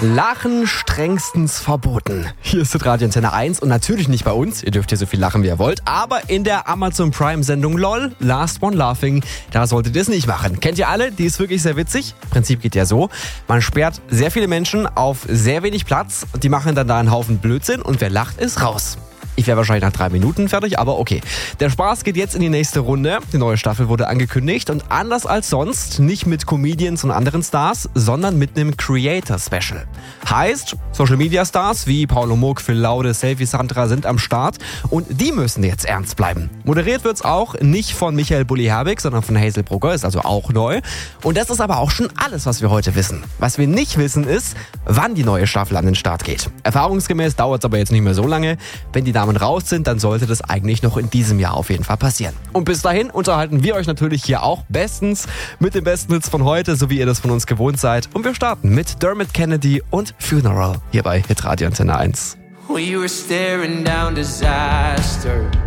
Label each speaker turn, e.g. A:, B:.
A: Lachen strengstens verboten. Hier ist das Radio Antenne 1 und natürlich nicht bei uns. Ihr dürft hier so viel lachen, wie ihr wollt. Aber in der Amazon Prime-Sendung LOL, Last One Laughing, da solltet ihr es nicht machen. Kennt ihr alle? Die ist wirklich sehr witzig. Im Prinzip geht ja so. Man sperrt sehr viele Menschen auf sehr wenig Platz. Die machen dann da einen Haufen Blödsinn und wer lacht, ist raus. Ich wäre wahrscheinlich nach 3 Minuten fertig, aber okay. Der Spaß geht jetzt in die nächste Runde. Die neue Staffel wurde angekündigt und anders als sonst nicht mit Comedians und anderen Stars, sondern mit einem Creator-Special. Heißt, Social-Media-Stars wie Paulo Muck, Phil Laude, Selfie Sandra sind am Start und die müssen jetzt ernst bleiben. Moderiert wird's auch nicht von Michael Bulli-Herbig, sondern von Hazel Brugger, ist also auch neu. Und das ist aber auch schon alles, was wir heute wissen. Was wir nicht wissen ist, wann die neue Staffel an den Start geht. Erfahrungsgemäß dauert es aber jetzt nicht mehr so lange. Wenn die Damen raus sind, dann sollte das eigentlich noch in diesem Jahr auf jeden Fall passieren. Und bis dahin unterhalten wir euch natürlich hier auch bestens mit den besten Hits von heute, so wie ihr das von uns gewohnt seid. Und wir starten mit Dermot Kennedy und Funeral hier bei Hitradio Antenne 1.
B: We were staring down disaster.